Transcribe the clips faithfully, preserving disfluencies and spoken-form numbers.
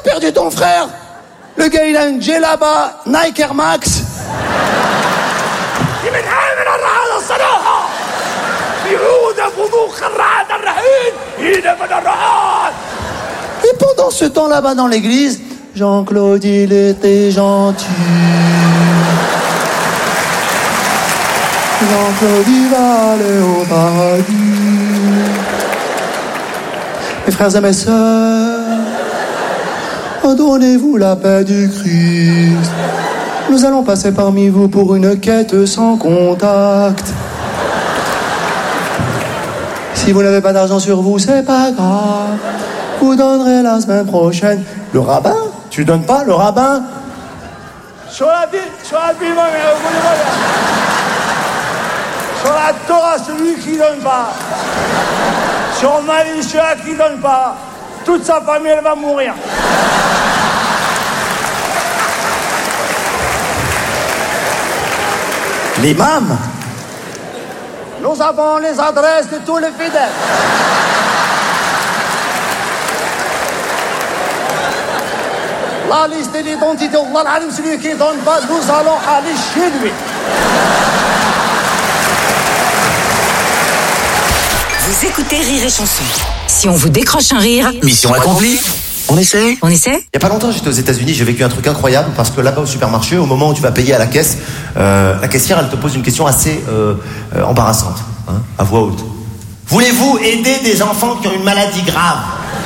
perdu ton frère? Le gars, il a une Djellaba Nike Air Max. Et pendant ce temps là-bas dans l'église, Jean-Claude, il était gentil. Jean-Claude, il va aller au paradis. Mes frères et mes sœurs, donnez-vous la paix du Christ. Nous allons passer parmi vous pour une quête sans contact. Si vous n'avez pas d'argent sur vous, c'est pas grave. Vous donnerez la semaine prochaine. Le rabbin? Tu donnes pas le rabbin? Sur la Bible, sur la Bible, sur la Torah, celui qui donne pas. Sur Mali, celui qui donne pas. Toute sa famille, elle va mourir. L'imam? Nous avons les adresses de tous les fidèles. La liste de l'identité, celui qui ne donne pas, nous allons aller chez lui. Vous écoutez Rire et Chanson. Si on vous décroche un rire, mission accomplie. On essaie? On essaie? Il y a pas longtemps, j'étais aux États-Unis, j'ai vécu un truc incroyable parce que là-bas au supermarché, au moment où tu vas payer à la caisse, euh, la caissière, elle te pose une question assez euh, euh, embarrassante, hein, à voix haute. Voulez-vous aider des enfants qui ont une maladie grave?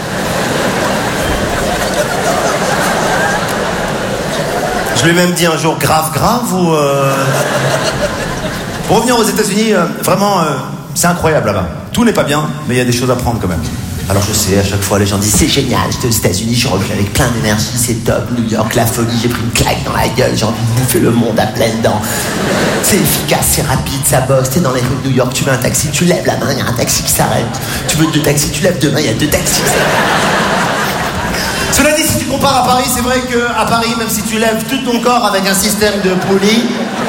Je lui ai même dit un jour grave, grave ou. Euh... Pour revenir aux États-Unis, euh, vraiment, euh, c'est incroyable là-bas. Tout n'est pas bien, mais il y a des choses à prendre quand même. Alors je sais, à chaque fois les gens disent c'est génial, j'étais aux États-Unis, je suis revenu avec plein d'énergie, c'est top, New York, la folie, j'ai pris une claque dans la gueule, j'ai envie de bouffer le monde à pleines dents. C'est efficace, c'est rapide, ça bosse, t'es dans les rues de New York, tu veux un taxi, tu lèves la main, il y a un taxi qui s'arrête. Tu veux deux taxis, tu lèves deux mains, il y a deux taxis qui s'arrêtent. Cela dit, si tu compares à Paris, c'est vrai qu'à Paris, même si tu lèves tout ton corps avec un système de poulie,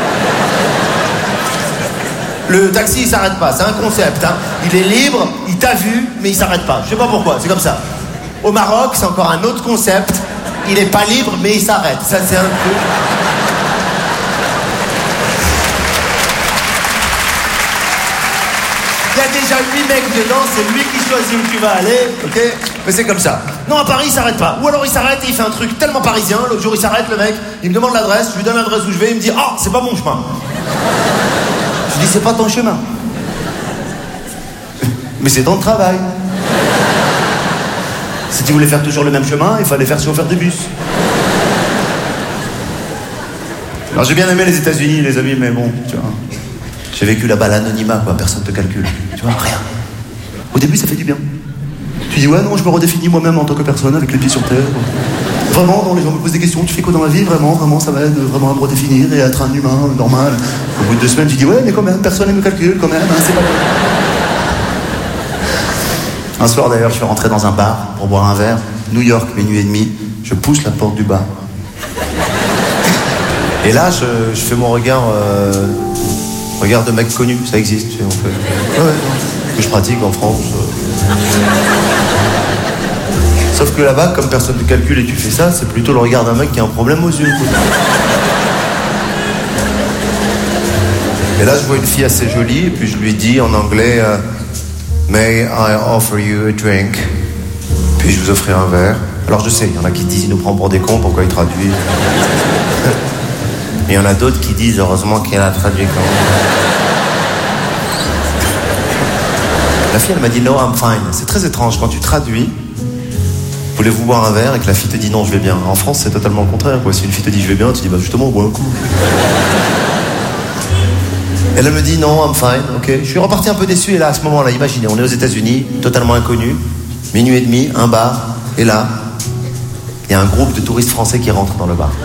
le taxi, il s'arrête pas. C'est un concept, hein. Il est libre, il t'a vu, mais il s'arrête pas. Je sais pas pourquoi, c'est comme ça. Au Maroc, c'est encore un autre concept. Il est pas libre, mais il s'arrête. Ça, c'est un peu... Il y a déjà huit mecs dedans, c'est lui qui choisit où tu vas aller, ok? Mais c'est comme ça. Non, à Paris, il s'arrête pas. Ou alors il s'arrête et il fait un truc tellement parisien. L'autre jour, il s'arrête, le mec, il me demande l'adresse, je lui donne l'adresse où je vais, il me dit « Ah, oh, c'est pas mon chemin !» Je dis, c'est pas ton chemin. Mais c'est ton travail. Si tu voulais faire toujours le même chemin, il fallait faire chauffeur de bus. Alors j'ai bien aimé les États-Unis, les amis, mais bon, tu vois. J'ai vécu là-bas l'anonymat, quoi, personne te calcule. Tu vois, rien. Au début, ça fait du bien. Tu dis, ouais, non, je me redéfinis moi-même en tant que personne avec les pieds sur terre. Vraiment, non, les gens me posent des questions, tu fais quoi dans la vie? Vraiment, vraiment, ça va être vraiment à me redéfinir et être un humain normal. Au bout de deux semaines, tu dis, ouais, mais quand même, personne ne me calcule, quand même, hein, c'est pas... Un soir, d'ailleurs, je suis rentré dans un bar pour boire un verre. New York, minuit et demi. Je pousse la porte du bar. Et là, je, je fais mon regard... Euh, regard de mec connu, ça existe, tu sais, on fait... Ouais, que je pratique en France. Euh... Sauf que là-bas, comme personne ne te calcule et tu fais ça, c'est plutôt le regard d'un mec qui a un problème aux yeux. Et là, je vois une fille assez jolie, et puis je lui dis en anglais euh, « May I offer you a drink ?» Puis je vous offrirai un verre. Alors je sais, il y en a qui disent « Il nous prend pour des cons, pourquoi il traduit ?» Mais il y en a d'autres qui disent « Heureusement qu'il a traduit quand même. » La fille, elle m'a dit « No, I'm fine ». C'est très étrange, quand tu traduis... Voulez-vous boire un verre et que la fille te dit non, je vais bien. En France, c'est totalement le contraire, quoi. Si une fille te dit je vais bien, tu dis bah justement, bois un coup. Elle me dit non, I'm fine, ok. Je suis reparti un peu déçu et là, à ce moment-là, imaginez, on est aux États-Unis, totalement inconnu, minuit et demi, un bar, et là, il y a un groupe de touristes français qui rentrent dans le bar.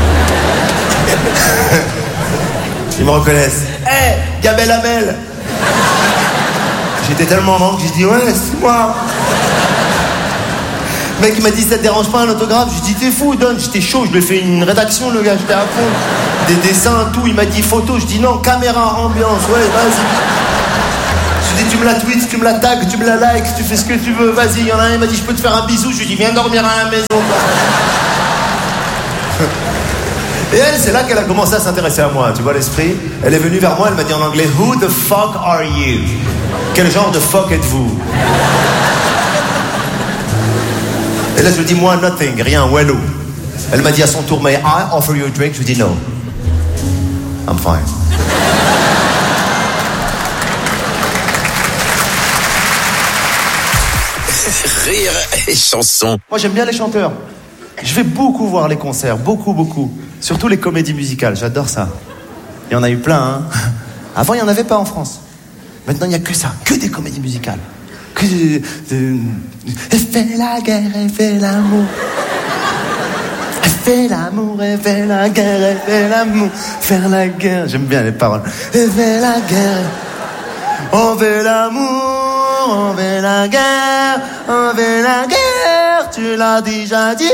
Ils me reconnaissent. Hé, hey, Gabel Amel. J'étais tellement en manque que j'ai dit ouais, c'est moi. Le mec il m'a dit ça te dérange pas un autographe? Je lui ai dit t'es fou, donne. J'étais chaud, je lui ai fait une rédaction le gars, j'étais à fond. Des dessins, tout, il m'a dit photo, je dis non, caméra, ambiance, ouais, vas-y. Je lui ai dit, tu me la tweets, tu me la tags, tu me la likes, tu fais ce que tu veux, vas-y. Il y en a un, il m'a dit, je peux te faire un bisou. Je lui ai dit, viens dormir à la maison. Et elle, c'est là qu'elle a commencé à s'intéresser à moi, tu vois l'esprit. Elle est venue vers moi, elle m'a dit en anglais, who the fuck are you? Quel genre de fuck êtes-vous? Et là, je lui dis, moi, nothing, rien, wello. Elle m'a dit à son tour, may I offer you a drink? Je lui dis, no. I'm fine. Rire et chanson. Moi, j'aime bien les chanteurs. Je vais beaucoup voir les concerts, beaucoup, beaucoup. Surtout les comédies musicales, j'adore ça. Il y en a eu plein, hein. Avant, il n'y en avait pas en France. Maintenant, il n'y a que ça, que des comédies musicales. Que de... de... Elle fait la guerre, elle fait l'amour. Elle fait l'amour, elle fait la guerre, elle fait l'amour. Faire la guerre, j'aime bien les paroles. Elle fait la guerre, on fait l'amour, on fait la guerre, on fait la guerre, tu l'as déjà dit.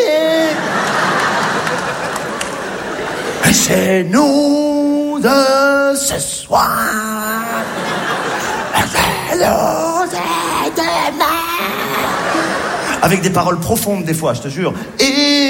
Et c'est nous de ce soir. Avec des paroles profondes des fois, je te jure. Et